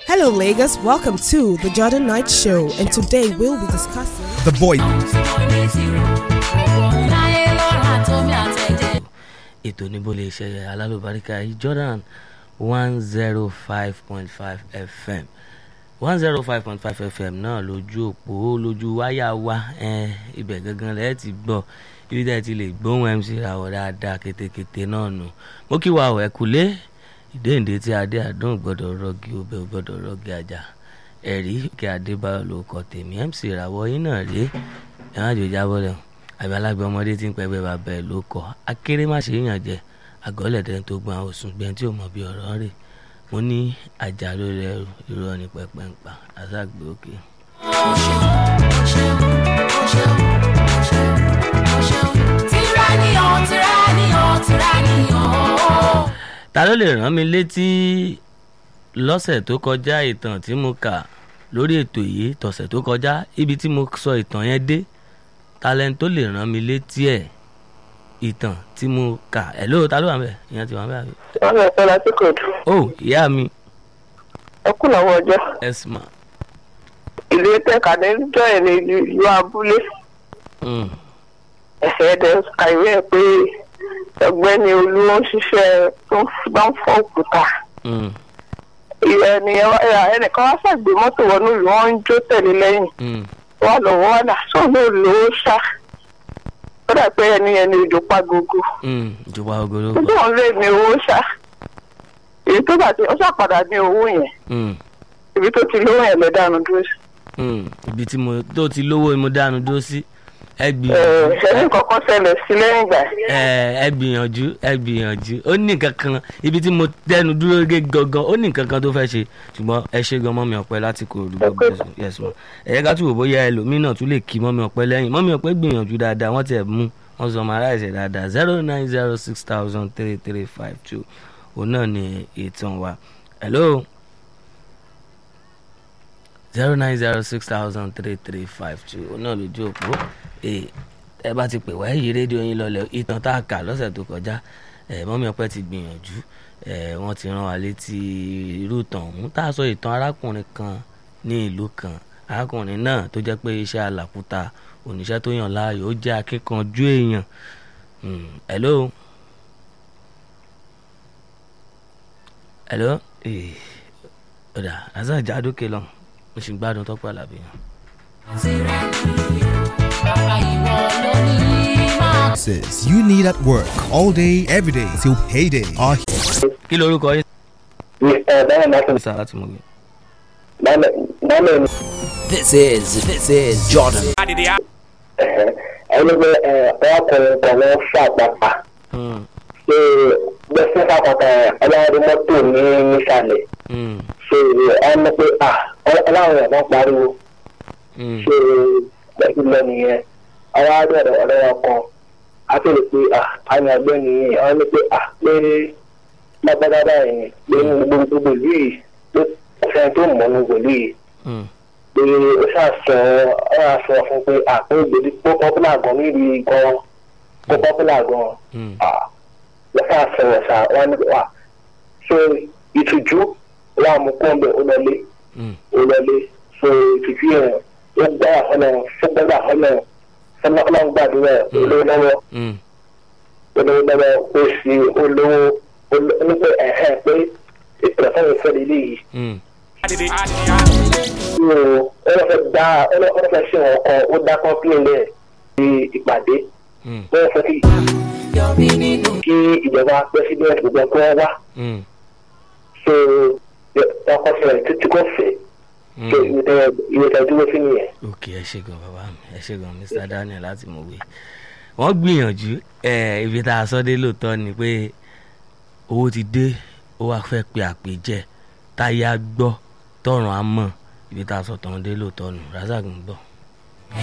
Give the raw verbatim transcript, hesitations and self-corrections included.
Hello, Lagos. Welcome to the Jordan Knight Show, and today we'll be discussing The Voice. ètò níbo lè ṣe alálùbáríkà yìí Jordan one zero five point five F M one zero five point five F M náà lójú òpó lójú wáyà wa ibẹ̀ gangan lẹ́ẹ̀ ti gbọ́ ibi tẹ́ ti lè gbóhùn M C Rawọ dáadáa kétékété náà nù mo kí wa ọ̀ ẹ̀kúlé ìdéǹdé tí adé àdún gbọ́dọ̀ rọ́gì ọbẹ̀ gbọ́dọ̀ rọ́gì ajá ẹ̀rí kí Adébáyọ̀ ló kọ tèmi M C Rawọ yín náà rèé ẹ̀ má jò jábọ́ lẹ́hùn àgbàlagbà ọmọdé tí ń pẹ́gbẹ́ bàbá ẹ̀ ló kọ́ akéré má ṣe yàn jẹ àgọ́lẹ̀dẹ́ tó gbọ́n òsùn gbẹ́n tí ò mọ̀ bí ọ̀rọ̀ rẹ̀ mo ní ajá lórí ẹrù irọ́ ní pẹpẹ ń pa àṣàgbé òkè. ta ló lè rán mi létí lọ́sẹ̀ tó kọjá ìtàn tí mo kà lórí ètò yìí tọ̀sẹ̀ tó kọjá ibi tí mo sọ ìtàn yẹn dé talent tó lè rán mi létí ẹ̀ ìtàn tí mo kà ẹ̀ lóò ta ló wà mẹ́ ìyẹn ti wà mẹ́ àbí. wọ́n lè fẹ́ láti kò dùn. ó ìyá mi. ẹ kú lọ́wọ́ ọjọ́. ẹ̀sìmà. ìlú tẹ́ka ní jọ́ ẹ̀ ní ìlú abúlé. ẹ̀sẹ̀ ẹ̀dẹ̀ kàwé ẹ̀ pé ọ̀gbẹ́ni olú ń ṣiṣẹ́ tó bá ń fọ́ òkúta. ẹnìkan wá ṣàgbé mọ́tò wọnú ìlú wọn ń jó tẹ̀lé lẹ́yìn. wọ́n lọ wọ́n là sóòlù lówó ṣá ó dà pé ẹni ẹni ìjọba gogo. ìjọba gogo ló gbọ́. ó lè ní owó ṣá èyí tó bá ti ó ṣàpadà ní owó yẹn ibi tó ti lówó yẹn lọ dànù dúró sí. ibi tí mo tó ti lówó mo dànù dúró sí ẹ gbìyànjú. ṣẹ́yìn kọ̀ọ̀kan ṣẹlẹ̀ sí lẹ́yìn ìgbà. ẹ gbìyànjú ẹ gbìyànjú ó ní nǹkan kan ibi tí mo dẹnu dúró gé gangan ó ní nǹkan kan tó fẹ́ ṣe ṣùgbọ́n ẹ ṣe gan mọ́mi ọ̀pẹ láti kó olùgbò yes ma ẹ̀yẹ́ ká túbọ̀ bóyá ẹlòmíín náà tún lè kí mọ́mi ọ̀pẹ lẹ́yìn mọ́mi ọ̀pẹ gbìyànjú dáadáa wọ́n ti ẹ̀ mú wọ́n sọ màá ráìsẹ̀ dáadáa zero nine zero six thousand three three five two òun náà ni ìtàn wa hello zero nine zero six thousand three three five two òun náà lójú òpó ẹ bá ti pè wá yí rédíò yín lọlẹ̀ ìtàn tá a kà lọ́sẹ̀ tó kọjá mọ́mí ọpẹ́ ti gbìyànjú wọ́n ti rán wa létí irú ìtàn ọ̀hún tá a sọ ìtàn arákùnrin kan ní ìlú kan arákùnrin náà tó jẹ́ pé iṣẹ́ alàkúta oníṣẹ́ tó yàn láàyò ó jẹ́ akíkanjú èèyàn hello hello ọ̀dà àzá ìjádókè lọ mo sì gbádùn Tọ́pẹ́ Àlàbí yẹn. Says you need at work all day, every day till payday. Are kí lorúkọ yín. báyọ̀ láti mọ̀ gbé. báyọ̀ This is this is Jordan. ẹni pé ọkùnrin kan ló ṣàpàpà ṣe gbèsè ṣàpàpà ọlọ́run mọ́tò ní nísàlẹ̀ ṣe ẹni pé ọlọ́run ẹ̀ wọ́n pariwo ṣe gbèsè lọ nìyẹn ọwọ́ àgbẹ̀rẹ̀ ọlọ́wọ́ kan á tó lè pe àmì àgbẹ̀ nìyẹn wọ́n ní pé pé lágbàdàdà yẹn pé gbogbo ìlú yìí ló fẹ́ tó mọ̀ ní gbòlú yìí pé ó ṣàṣọ ọ ṣàṣọ fún pé àpò ìgbèdí pọ́ pọ́pùlà gan níbi gan pọ́ pọ́pùlà gan ló ṣàṣọ ọ̀ṣà wọn ní wà so ìtìjú wà mú kọ́ńbẹ̀ ó lọlé ó lọlé so ìtìjú yẹn ó gbá àfọlọ fún gbọ́dọ̀ àfọlọ fún ọlọ́run gbàdúrà olówó lọ́wọ́ olówó lọ́wọ́ ó sì olówó onípe ẹ̀hẹ́ pé ìpìlẹ̀fọ́n ìfẹ́ lílé yìí. ọlọ́fẹ́ dá ọlọ́fẹ́ ṣe ọkọ̀ ó dá kọ́ńpìlẹ̀ ní ìpàdé wọ́n fẹ́ kí kí ìjọba pẹ́sidẹ́ntì gbogbo ẹ̀kọ́ wá so ọkọ̀ fẹ́ títí kò fẹ́ so ìwé ìtọ́jú sí nìyẹn. ok ẹ ṣe gan bàbá mi ẹ ṣe gan Mr Daniel láti Mọ̀wé wọ́n gbìyànjú ibi tá a sọ dé lóòótọ́ ni pé owó ti dé ó wá fẹ́ pe àpèjẹ táyà gbọ́ tọ̀run á mọ̀ ibi tá a sọ tán dé lóòótọ́ nù Razak ń bọ̀.